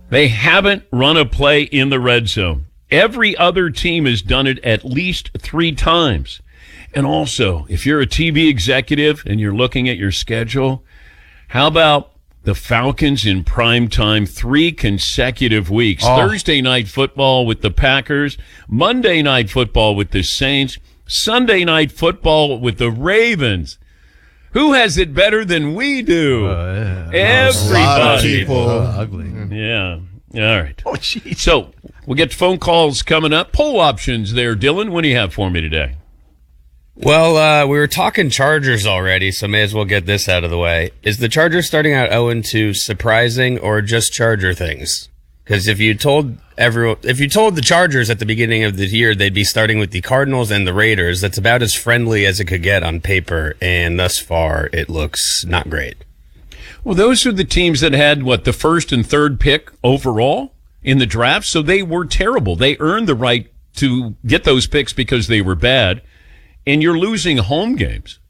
They haven't run a play in the red zone. Every other team has done it at least 3 times. And also, if you're a TV executive and you're looking at your schedule, how about the Falcons in prime time 3 consecutive weeks? Thursday night football with the Packers, Monday night football with the Saints, Sunday night football with the Ravens. Who has it better than we do? Everybody. Ugly. Yeah. All right. Oh, jeez. So we'll get phone calls coming up. Poll options there, Dylan. What do you have for me today? Well, we were talking Chargers already, so may as well get this out of the way. Is the Chargers starting out 0-2 surprising or just Charger things? Because if you told the Chargers at the beginning of the year they'd be starting with the Cardinals and the Raiders, that's about as friendly as it could get on paper, and thus far it looks not great. Well, those are the teams that had, the first and third pick overall in the draft, so they were terrible. They earned the right to get those picks because they were bad, and you're losing home games.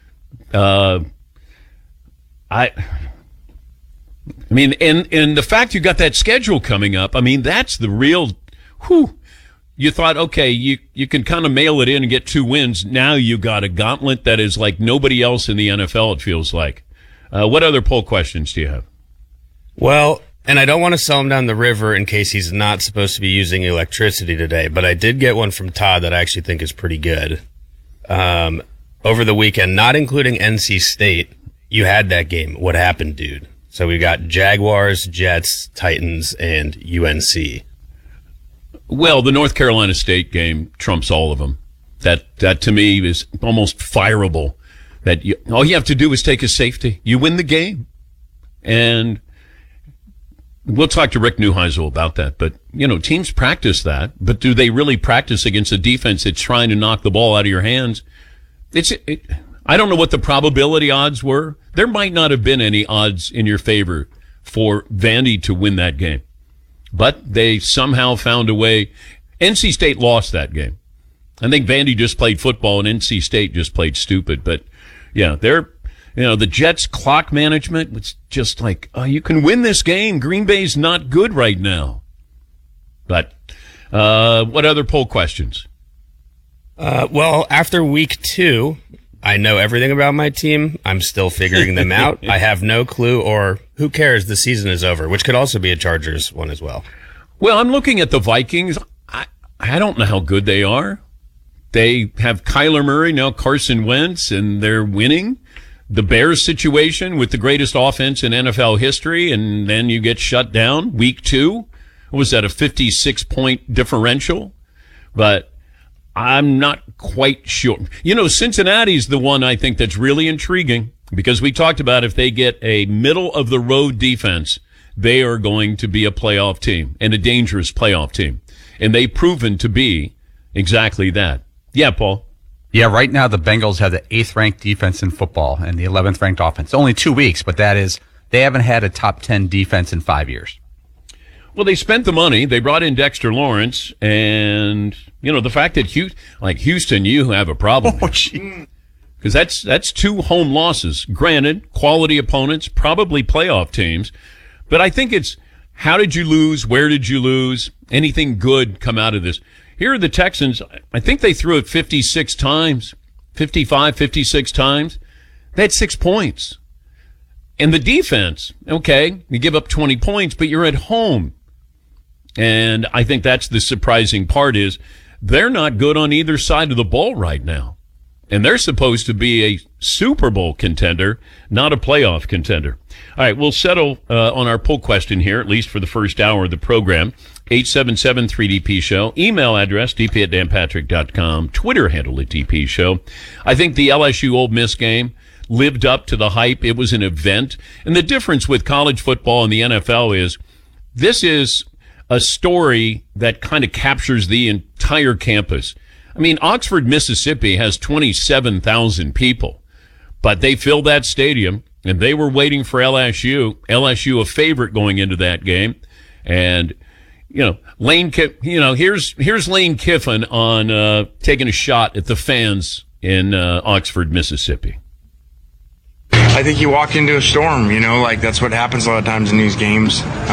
I mean, and the fact you got that schedule coming up, I mean, that's the real, you thought, okay, you can kind of mail it in and get 2 wins. Now you got a gauntlet that is like nobody else in the NFL, it feels like. What other poll questions do you have? Well, and I don't want to sell him down the river in case he's not supposed to be using electricity today, but I did get one from Todd that I actually think is pretty good. Over the weekend, not including NC State, you had that game. What happened, dude? So we got Jaguars, Jets, Titans, and UNC. Well, the North Carolina State game trumps all of them. That to me is almost fireable. All you have to do is take a safety. You win the game. And we'll talk to Rick Neuheisel about that. But, teams practice that. But do they really practice against a defense that's trying to knock the ball out of your hands? I don't know what the probability odds were. There might not have been any odds in your favor for Vandy to win that game. But they somehow found a way. NC State lost that game. I think Vandy just played football and NC State just played stupid. But, yeah, the Jets' clock management was just like, you can win this game. Green Bay's not good right now. But what other poll questions? Well, after week 2, I know everything about my team. I'm still figuring them out. I have no clue, or who cares? The season is over, which could also be a Chargers one as well. Well, I'm looking at the Vikings. I don't know how good they are. They have Kyler Murray, now Carson Wentz, and they're winning. The Bears situation with the greatest offense in NFL history, and then you get shut down week 2. What was that, a 56-point differential? But I'm not quite sure. Cincinnati's the one I think that's really intriguing because we talked about if they get a middle-of-the-road defense, they are going to be a playoff team and a dangerous playoff team. And they've proven to be exactly that. Yeah, Paul? Yeah, right now the Bengals have the 8th-ranked defense in football and the 11th-ranked offense. Only 2 weeks, but that is, they haven't had a top 10 defense in 5 years. Well, they spent the money. They brought in Dexter Lawrence, and the fact that Houston, you have a problem. Because that's 2 home losses. Granted, quality opponents, probably playoff teams, but I think it's how did you lose? Where did you lose? Anything good come out of this? Here are the Texans. I think they threw it 56 times, 55, 56 times. They had 6 points. And the defense, okay, you give up 20 points, but you're at home. And I think that's the surprising part is they're not good on either side of the ball right now. And they're supposed to be a Super Bowl contender, not a playoff contender. All right, we'll settle on our poll question here, at least for the first hour of the program. 877-3DP Show. Email address, dp@danpatrick.com. Twitter handle at DP Show. I think the LSU Ole Miss game lived up to the hype. It was an event. And the difference with college football and the NFL is this is a story that kind of captures the entire campus. I mean, Oxford, Mississippi has 27,000 people, but they filled that stadium and they were waiting for LSU. LSU a favorite going into that game. And, here's Lane Kiffin on taking a shot at the fans in Oxford, Mississippi. I think you walk into a storm, that's what happens a lot of times in these games.